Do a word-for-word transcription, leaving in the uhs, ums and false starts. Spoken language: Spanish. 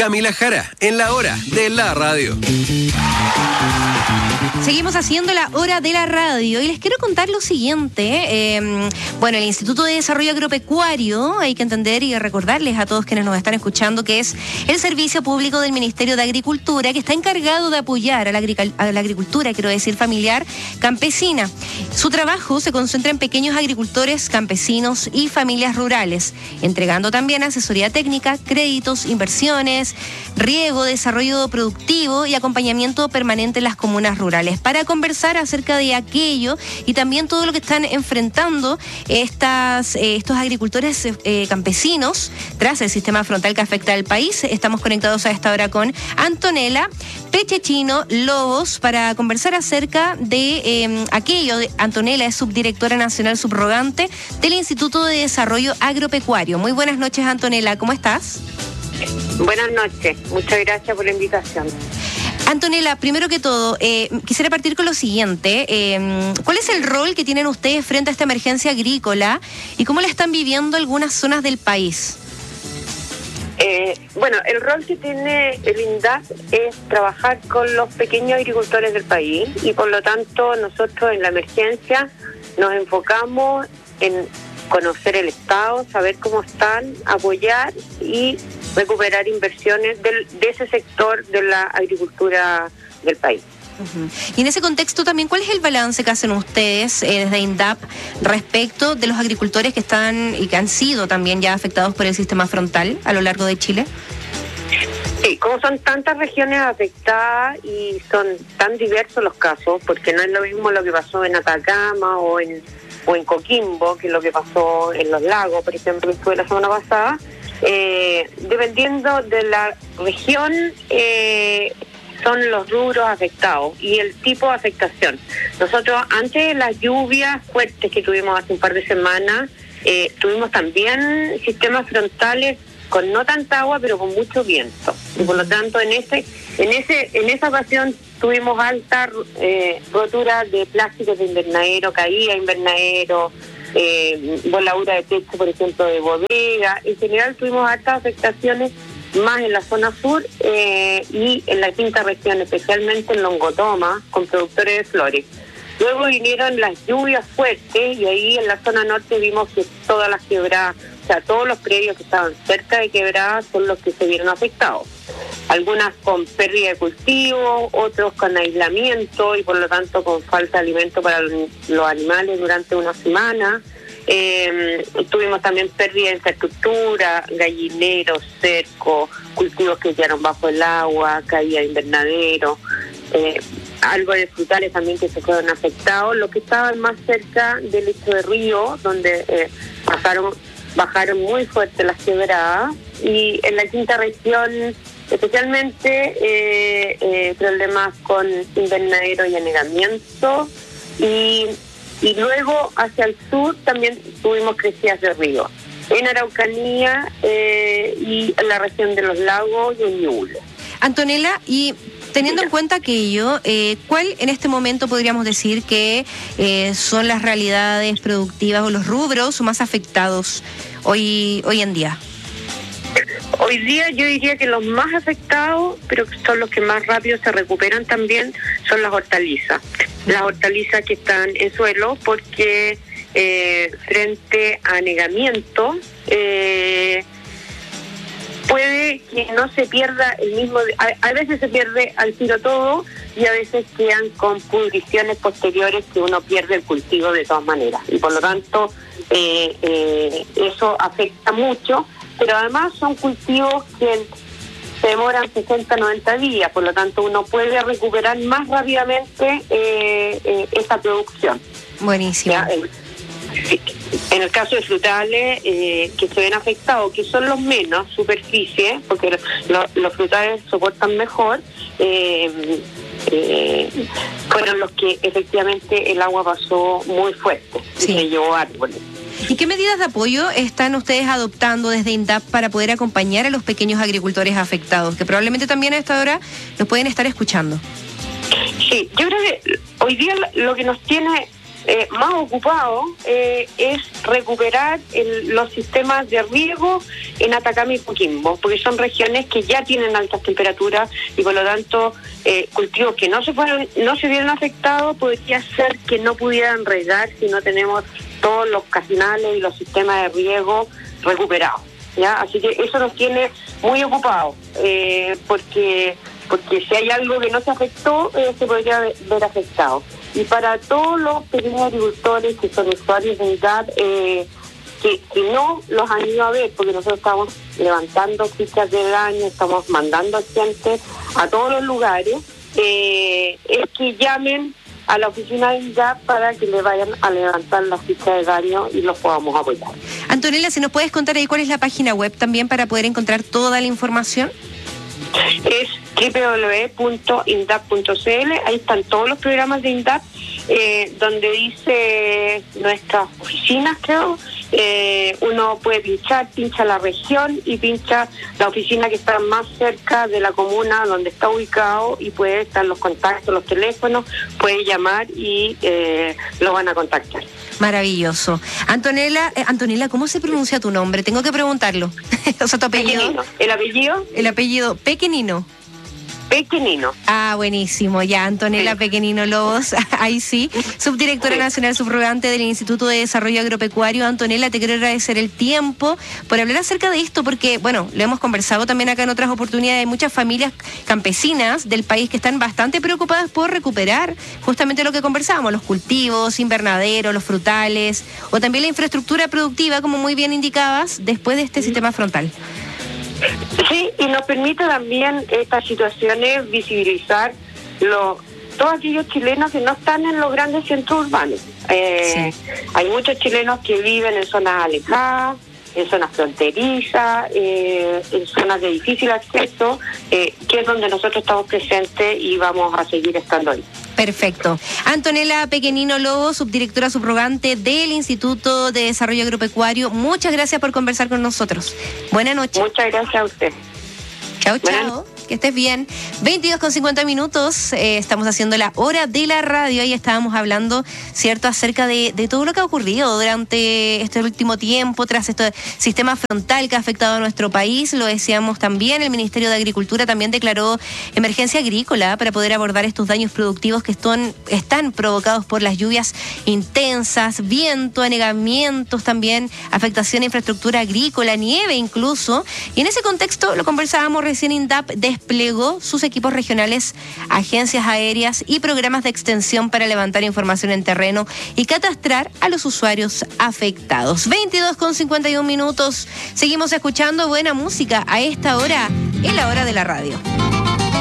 Camila Jara, en la hora de la radio. Seguimos haciendo la hora de la radio y les quiero contar lo siguiente. Eh, bueno, el Instituto de Desarrollo Agropecuario, hay que entender y recordarles a todos quienes nos están escuchando que es el servicio público del Ministerio de Agricultura que está encargado de apoyar a la, agric- a la agricultura, quiero decir, familiar campesina. Su trabajo se concentra en pequeños agricultores, campesinos y familias rurales, entregando también asesoría técnica, créditos, inversiones, riego, desarrollo productivo y acompañamiento permanente en las comunas rurales, para conversar acerca de aquello y también todo lo que están enfrentando estas, eh, estos agricultores eh, campesinos tras el sistema frontal que afecta al país. Estamos conectados a esta hora con Antonella Pechechino Lobos para conversar acerca de eh, aquello. Antonella es subdirectora nacional subrogante del Instituto de Desarrollo Agropecuario. Muy buenas noches, Antonella, ¿cómo estás? Buenas noches, muchas gracias por la invitación. Antonella, primero que todo, eh, quisiera partir con lo siguiente. Eh, ¿Cuál es el rol que tienen ustedes frente a esta emergencia agrícola y cómo la están viviendo algunas zonas del país? Eh, bueno, el rol que tiene el INDAP es trabajar con los pequeños agricultores del país y por lo tanto nosotros en la emergencia nos enfocamos en conocer el estado, saber cómo están, apoyar y recuperar inversiones del, de ese sector de la agricultura del país. Uh-huh. Y en ese contexto también, ¿cuál es el balance que hacen ustedes eh, desde INDAP respecto de los agricultores que están y que han sido también ya afectados por el sistema frontal a lo largo de Chile? Sí, como son tantas regiones afectadas y son tan diversos los casos, porque no es lo mismo lo que pasó en Atacama o en o en Coquimbo, que es lo que pasó en Los Lagos, por ejemplo, que fue la semana pasada, eh, dependiendo de la región, eh, son los rubros afectados y el tipo de afectación. Nosotros, antes de las lluvias fuertes que tuvimos hace un par de semanas, eh, tuvimos también sistemas frontales con no tanta agua, pero con mucho viento. Y por lo tanto, en ese, en ese, en esa ocasión tuvimos alta eh, rotura de plásticos de invernadero, caída de invernadero, eh, voladura de techo, por ejemplo, de bodega. En general tuvimos altas afectaciones más en la zona sur eh, y en la quinta región, especialmente en Longotoma, con productores de flores. Luego vinieron las lluvias fuertes y ahí en la zona norte vimos que todas las quebradas, o sea, todos los predios que estaban cerca de quebradas son los que se vieron afectados. Algunas con pérdida de cultivo, otros con aislamiento y por lo tanto con falta de alimento para los animales durante una semana. Eh, tuvimos también pérdida de infraestructura, gallineros, cercos, cultivos que quedaron bajo el agua, caída de invernadero, eh, árboles frutales también que se fueron afectados. Los que estaban más cerca del lecho de río, donde eh, pasaron, bajaron muy fuerte las quebradas, y en la quinta región especialmente eh, eh, problemas con invernadero y anegamiento, y, y luego hacia el sur también tuvimos crecidas de río, en Araucanía eh, y en la región de los lagos y en Ñuble. Antonella, y teniendo en cuenta aquello, eh, ¿cuál en este momento podríamos decir que eh, son las realidades productivas o los rubros más afectados hoy, hoy en día? Hoy día yo diría que los más afectados, pero que son los que más rápido se recuperan también, son las hortalizas. Las hortalizas que están en suelo porque eh, frente a anegamiento eh, puede que no se pierda el mismo... A, a veces se pierde al tiro todo y a veces quedan con pudriciones posteriores que uno pierde el cultivo de todas maneras. Y por lo tanto eh, eh, eso afecta mucho. Pero además son cultivos que se demoran sesenta a noventa días, por lo tanto uno puede recuperar más rápidamente eh, eh, esa producción. Buenísimo. ¿Ya? En el caso de frutales eh, que se ven afectados, que son los menos, superficie, porque lo, los frutales soportan mejor, eh, eh, fueron los que efectivamente el agua pasó muy fuerte, sí. Y se llevó árboles. ¿Y qué medidas de apoyo están ustedes adoptando desde INDAP para poder acompañar a los pequeños agricultores afectados, que probablemente también a esta hora nos pueden estar escuchando? Sí, yo creo que hoy día lo que nos tiene eh, más ocupado eh, es recuperar el, los sistemas de riego en Atacama y Coquimbo, porque son regiones que ya tienen altas temperaturas y por lo tanto eh, cultivos que no se fueron, no se vieron afectados, podría ser que no pudieran regar si no tenemos todos los casinales y los sistemas de riego recuperados, ¿ya? Así que eso nos tiene muy ocupados, eh, porque porque si hay algo que no se afectó, eh, se podría ver afectado. Y para todos los pequeños agricultores que son usuarios de INDAP, eh, que, que no los han ido a ver, porque nosotros estamos levantando fichas de daño, estamos mandando gente a todos los lugares, eh, es que llamen a la oficina de INDAP para que le vayan a levantar las fichas de daño y los podamos apoyar. Antonella, si nos puedes contar ahí cuál es la página web también para poder encontrar toda la información. Es doble u doble u doble u punto indap punto c l, ahí están todos los programas de INDAP, eh, donde dice nuestras oficinas, creo, eh, uno puede pinchar, pincha la región y pincha la oficina que está más cerca de la comuna donde está ubicado y puede estar los contactos, los teléfonos, puede llamar y eh, lo van a contactar. Maravilloso. Antonella, eh, Antonella, ¿cómo se pronuncia tu nombre? Tengo que preguntarlo. O sea, tu apellido. Pequenino. ¿El apellido? El apellido Pequenino. Pequenino. Ah, buenísimo. Ya, Antonella sí. Pequenino Lobos, ahí sí. Subdirectora sí. nacional subrogante del Instituto de Desarrollo Agropecuario. Antonella, te quiero agradecer el tiempo por hablar acerca de esto, porque, bueno, lo hemos conversado también acá en otras oportunidades. Hay muchas familias campesinas del país que están bastante preocupadas por recuperar justamente lo que conversábamos, los cultivos, invernaderos, los frutales, o también la infraestructura productiva, como muy bien indicabas, después de este sí. sistema frontal. Sí, y nos permite también estas situaciones visibilizar lo, todos aquellos chilenos que no están en los grandes centros urbanos. Eh, sí. Hay muchos chilenos que viven en zonas alejadas, en zonas fronterizas, eh, en zonas de difícil acceso, eh, que es donde nosotros estamos presentes y vamos a seguir estando ahí. Perfecto. Antonella Pequenino Lobos, subdirectora subrogante del Instituto de Desarrollo Agropecuario, muchas gracias por conversar con nosotros. Buenas noches. Muchas gracias a usted. Chao, chao. Que estés bien. veintidós con cincuenta minutos, eh, estamos haciendo la hora de la radio. Ahí estábamos hablando, ¿cierto?, acerca de, de todo lo que ha ocurrido durante este último tiempo, tras este sistema frontal que ha afectado a nuestro país. Lo decíamos también, el Ministerio de Agricultura también declaró emergencia agrícola para poder abordar estos daños productivos que están, están provocados por las lluvias intensas, viento, anegamientos también, afectación a infraestructura agrícola, nieve incluso. Y en ese contexto, lo conversábamos recién, INDAP desplegó sus equipos regionales, agencias aéreas y programas de extensión para levantar información en terreno y catastrar a los usuarios afectados. veintidós con cincuenta y un minutos. Seguimos escuchando buena música a esta hora, en la hora de la radio.